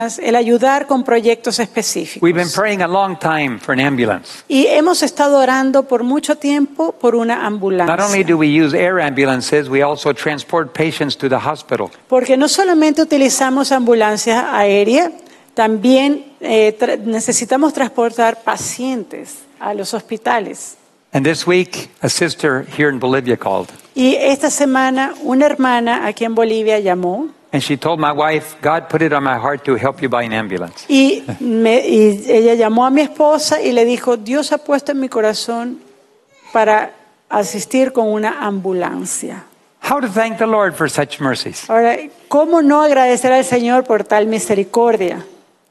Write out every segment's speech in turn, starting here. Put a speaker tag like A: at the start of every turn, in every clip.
A: el ayudar con proyectos específicos.
B: We've been praying a long time for an ambulance.
A: Y hemos estado orando por mucho tiempo por una
B: Not only
A: ambulancia.
B: do we use air ambulances, we also transport patients to the hospital.
A: Porque no solamente utilizamos ambulancias aéreas, también necesitamos transportar pacientes a los hospitales.
B: And this week, a sister here in Bolivia called.
A: Y esta semana una hermana aquí en Bolivia llamó
B: And she told my wife, God put it on my heart to help you buy an ambulance.
A: y ella llamó a mi esposa y le dijo, Dios ha puesto en mi corazón para asistir con una ambulancia.
B: How to thank the Lord for such mercies.
A: Ahora, ¿cómo no agradecer al Señor por tal misericordia?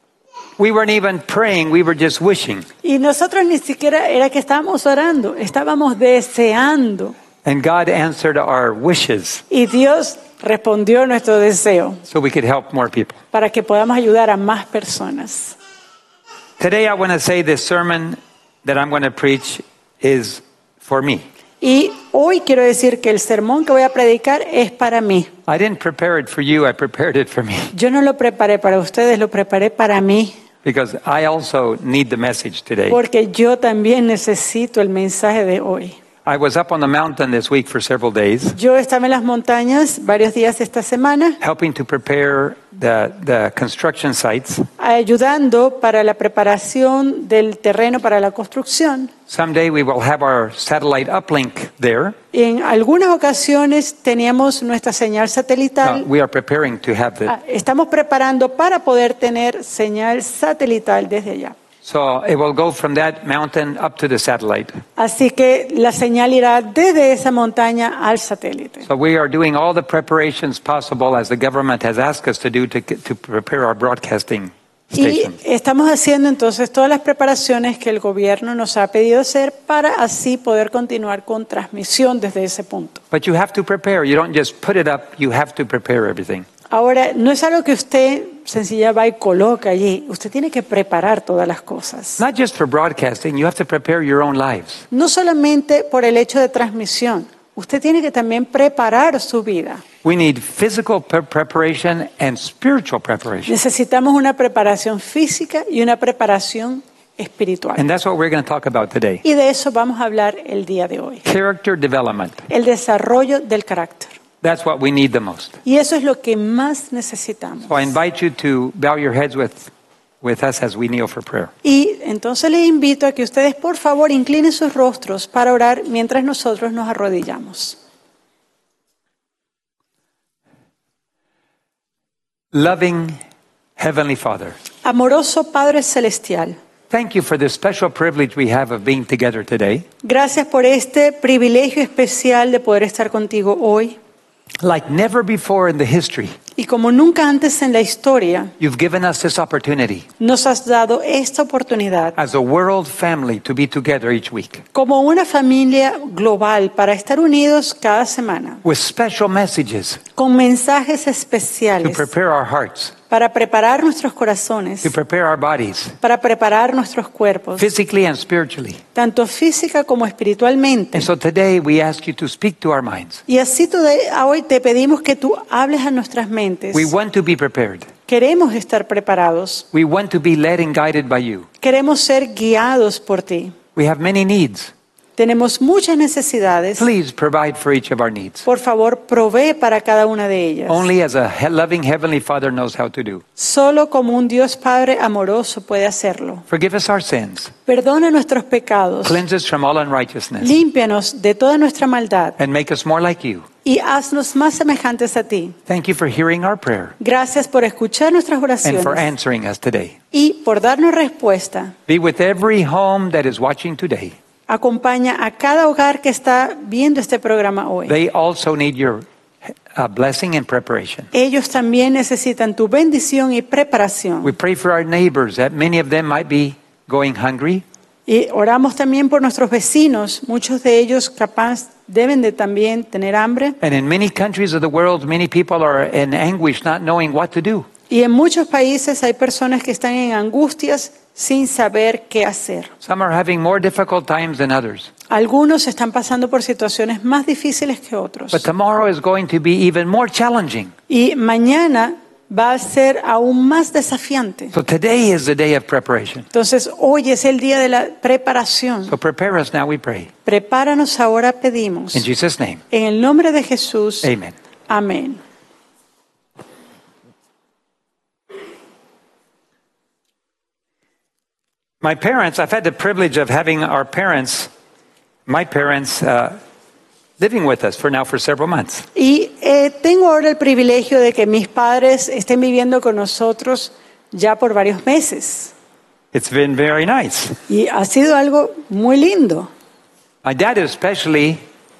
B: We weren't even praying, we were just wishing.
A: Y nosotros ni siquiera era que estábamos orando, estábamos deseando.
B: And God answered our wishes
A: Y Dios respondió nuestro deseo
B: so we could help more people.
A: para que podamos ayudar a más personas.
B: Today I want to say this sermon that I'm going to preach is for me.
A: Y hoy quiero decir que el sermón que voy a predicar es para mí.
B: I didn't prepare it for you, I prepared it for me.
A: Yo no lo preparé para ustedes, lo preparé para mí.
B: Because I also need the message today.
A: Porque yo también necesito el mensaje de hoy.
B: I was up on the mountain this week for several days,
A: Yo estaba en las montañas varios días esta semana,
B: helping to prepare the construction sites.
A: ayudando para la preparación del terreno para la construcción.
B: Someday we will have our satellite uplink there.
A: Y en algunas ocasiones teníamos nuestra señal satelital.
B: We are preparing to have it.
A: Estamos preparando para poder tener señal satelital desde allá.
B: So it will go from that mountain up to the satellite.
A: Así que la señal irá desde esa montaña al satélite.
B: So we are doing all the preparations possible as the government has asked us to do to prepare our broadcasting
A: Y
B: station.
A: estamos haciendo entonces todas las preparaciones que el gobierno nos ha pedido hacer para así poder continuar con transmisión desde ese punto.
B: But you have to prepare. You don't just put it up. You have to prepare everything.
A: Ahora, no es algo que usted sencilla va y coloca allí. Usted tiene que preparar todas las cosas.
B: Not just for broadcasting. You have to prepare your own lives.
A: No solamente por el hecho de transmisión. Usted tiene que también preparar su vida.
B: We need physical preparation and spiritual preparation.
A: Necesitamos una preparación física y una preparación espiritual.
B: And that's what we're going to talk about today.
A: Y de eso vamos a hablar el día de hoy.
B: Character development.
A: El desarrollo del carácter.
B: That's what we need the most.
A: Y eso es lo que más necesitamos.
B: So I invite you to bow your heads with us as we kneel for prayer.
A: Y entonces les invito a que ustedes por favor inclinen sus rostros para orar mientras nosotros nos arrodillamos.
B: Loving Heavenly Father,
A: Amoroso Padre Celestial,
B: thank you for the special privilege we have of being together today.
A: gracias por este privilegio especial de poder estar contigo hoy.
B: Like never before in the history,
A: Y como nunca antes en la historia,
B: you've given us this opportunity
A: nos has dado esta oportunidad
B: as a world family to be together each week
A: como una familia global para estar unidos cada semana,
B: with special messages
A: con mensajes
B: to
A: especiales
B: prepare our hearts,
A: para preparar nuestros corazones,
B: to prepare our bodies,
A: para preparar nuestros cuerpos,
B: physically and spiritually.
A: tanto física como espiritualmente.
B: And so today we ask you to speak to our minds.
A: Y así hoy te pedimos que tú hables a nuestras mentes.
B: We want to be prepared.
A: Queremos estar preparados.
B: We want to be led and guided by you.
A: Queremos ser guiados por ti.
B: We have many needs.
A: Tenemos muchas necesidades.
B: Please provide for each of our needs.
A: Por favor, provee para cada una de ellas.
B: Only as a loving Heavenly Father knows how to do.
A: Solo como un Dios Padre amoroso puede hacerlo.
B: Forgive us our sins.
A: Perdona nuestros pecados.
B: Cleanse us from all unrighteousness.
A: Límpianos de toda nuestra maldad
B: And make us more like you.
A: y haznos más semejantes a ti.
B: Thank you for hearing our prayer
A: Gracias por escuchar nuestras
B: and for
A: oraciones
B: answering us today.
A: y por darnos respuesta.
B: Be with every home that is watching today.
A: Acompaña a cada hogar que está viendo este programa hoy.
B: They also need your blessing and preparation.
A: Ellos también necesitan tu bendición y preparación.
B: We pray for our neighbors that many of them might be going hungry.
A: Y oramos también por nuestros vecinos. Muchos de ellos capaz deben de también tener hambre.
B: And in many countries of the world, many people are in anguish not knowing what to do.
A: Y en muchos países hay personas que están en angustias sin saber qué hacer.
B: Some are having more difficult times than others.
A: Algunos están pasando por situaciones más difíciles que otros.
B: But tomorrow is going to be even more challenging.
A: Y mañana va a ser aún más desafiante.
B: So today is the day of preparation.
A: Entonces, hoy es el día de la preparación.
B: So prepare us now, we pray.
A: Prepáranos ahora, pedimos.
B: In Jesus' name,
A: En el nombre de Jesús.
B: amen.
A: Amén.
B: My parents, I've had the privilege of having my parents, living with us for several months.
A: Y tengo ahora el privilegio de que mis padres estén viviendo con nosotros ya por varios meses.
B: It's been very nice.
A: Y ha sido algo muy lindo.
B: My dad especially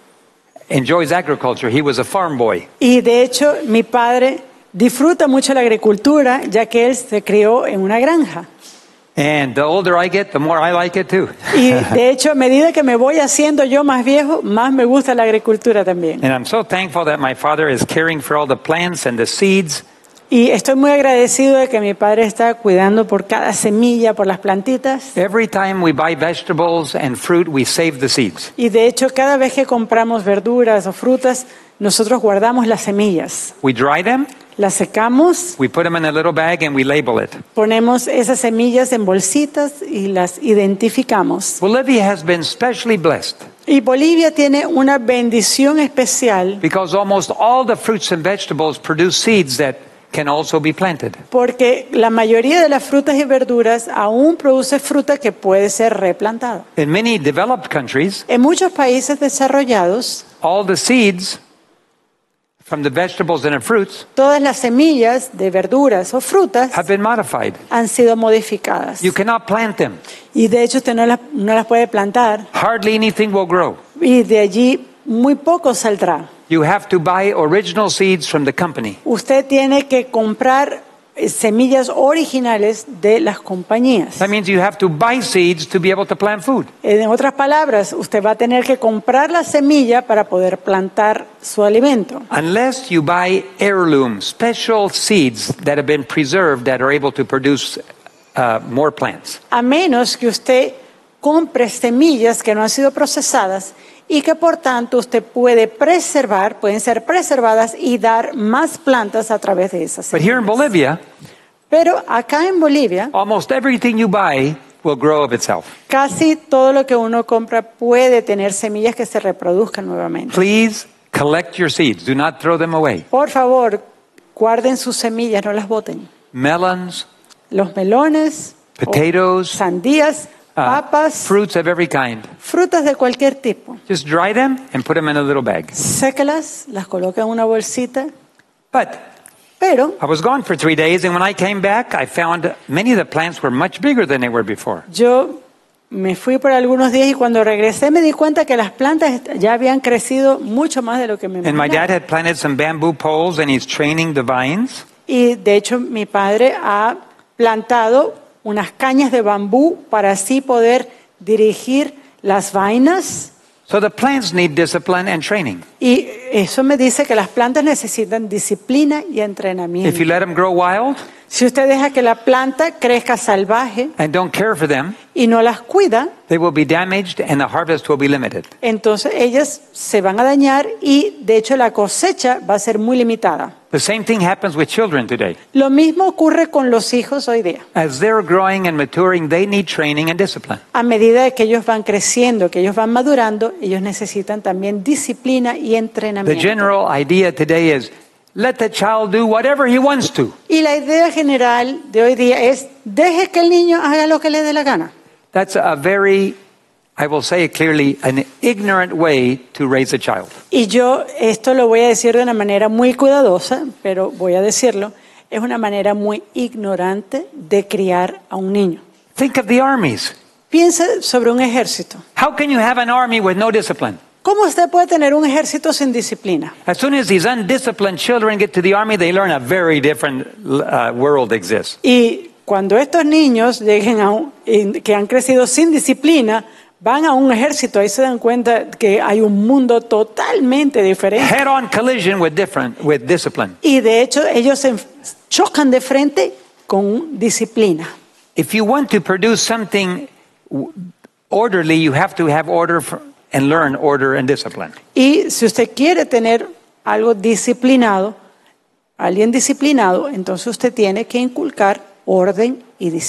B: enjoys agriculture. He was a farm boy.
A: Y de hecho, mi padre disfruta mucho la agricultura, ya que él se crió en una granja.
B: And the older I get, the more I like it too.
A: Y de hecho, a medida que me voy haciendo yo más viejo, más me gusta la agricultura también.
B: And I'm so thankful that my father is caring for all the plants and the seeds.
A: Y estoy muy agradecido de que mi padre está cuidando por cada semilla, por las plantitas.
B: Every time we buy vegetables and fruit, we save the seeds.
A: Y de hecho, cada vez que compramos verduras o frutas, nosotros guardamos las semillas.
B: We dry them,
A: Las secamos,
B: we put them in a little bag, and we label it.
A: ponemos esas semillas en bolsitas y las identificamos.
B: Bolivia has been specially blessed
A: Y Bolivia tiene una bendición especial
B: because almost all the fruits and vegetables produce seeds that can also be planted.
A: porque la mayoría de las frutas y verduras aún produce fruta que puede ser replantada.
B: In many developed countries,
A: En muchos países desarrollados,
B: all the seeds from the vegetables and the fruits
A: todas las semillas de verduras o frutas
B: have been modified.
A: han sido modificadas.
B: You cannot plant them.
A: Y de hecho usted no las puede plantar
B: Hardly anything will grow.
A: y de allí muy poco saldrá.
B: You have to buy original seeds from the company.
A: Usted tiene que comprar semillas originales de las compañías.
B: That means you have to buy seeds to be able to plant food.
A: En otras palabras, usted va a tener que comprar la semilla para poder plantar su alimento.
B: Unless you buy heirloom, special seeds that have been preserved that are able to produce more plants.
A: A menos que usted compre semillas que no han sido procesadas y que por tanto usted pueden ser preservadas y dar más plantas a través de esas
B: But here in
A: semillas.
B: Bolivia,
A: Pero acá en Bolivia,
B: almost everything you buy will grow of itself.
A: casi todo lo que uno compra puede tener semillas que se reproduzcan nuevamente.
B: Please collect your seeds. Do not throw them away.
A: Por favor, guarden sus semillas, no las boten.
B: Melons,
A: Los melones, o
B: potatoes,
A: sandías, papas,
B: fruits of every kind.
A: frutas de cualquier tipo.
B: Just dry them and put them in a little bag.
A: Sécalas, las coloca en una bolsita,
B: But
A: pero
B: I was gone for 3 days, and when I came back, I found many of the plants were much bigger than they were before.
A: yo me fui por algunos días y cuando regresé me di cuenta que las plantas ya habían crecido mucho más de lo que me
B: And my dad
A: imaginaba.
B: had planted some bamboo poles, and he's training the vines.
A: Y de hecho mi padre ha plantado unas cañas de bambú para así poder dirigir las vainas.
B: So the plants need discipline and training.
A: Y eso me dice que las plantas necesitan disciplina y entrenamiento.
B: If you let them grow wild
A: Si usted deja que la planta crezca salvaje
B: and don't care for them,
A: y no las cuida,
B: they will be damaged and the harvest will be limited.
A: entonces ellas se van a dañar y de hecho la cosecha va a ser muy limitada.
B: The same thing happens with children today.
A: Lo mismo ocurre con los hijos hoy día.
B: As they're growing and maturing, they need training and discipline.
A: A medida de que ellos van creciendo, que ellos van madurando, ellos necesitan también disciplina y
B: The
A: entrenamiento.
B: general idea today is let the child do whatever he wants to.
A: Y la idea general de hoy día es, deje que el niño haga lo que le dé la gana.
B: That's a very, I will say it clearly, an ignorant way to raise a child.
A: Y yo esto lo voy a decir de una manera muy cuidadosa, pero voy a decirlo, es una manera muy ignorante de criar a un niño.
B: Think of the armies.
A: Piense sobre un ejército.
B: How can you have an army with no discipline?
A: ¿Cómo usted puede tener un ejército sin disciplina?
B: As soon as these undisciplined children get to the army, they learn a very different world exists.
A: Y cuando estos niños lleguen que han crecido sin disciplina, van a un ejército, ahí se dan cuenta que hay un mundo totalmente diferente.
B: Head-on collision with discipline.
A: Y de hecho ellos se chocan de frente con disciplina.
B: If you want to produce something orderly, you have to have order and learn order and discipline.
A: Y si usted quiere tener algo disciplinado, alguien disciplinado, entonces usted tiene que inculcar orden y disciplina.